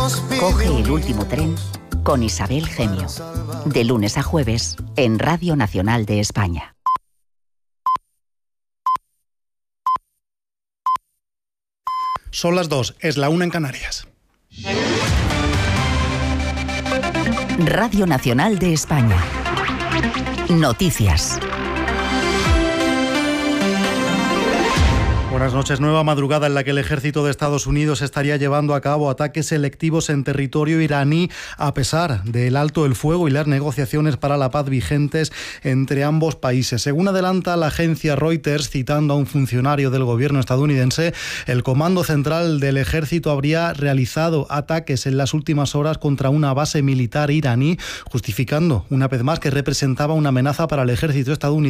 Coge el último tren con Isabel Gemio. De lunes a jueves en Radio Nacional de España. Son las 2, es la 1 en Canarias. Radio Nacional de España. Noticias. Buenas noches. Nueva madrugada en la que el ejército de Estados Unidos estaría llevando a cabo ataques selectivos en territorio iraní a pesar del alto el fuego y las negociaciones para la paz vigentes entre ambos países. Según adelanta la agencia Reuters, citando a un funcionario del gobierno estadounidense, el Comando Central del Ejército habría realizado ataques en las últimas horas contra una base militar iraní, justificando una vez más que representaba una amenaza para el ejército estadounidense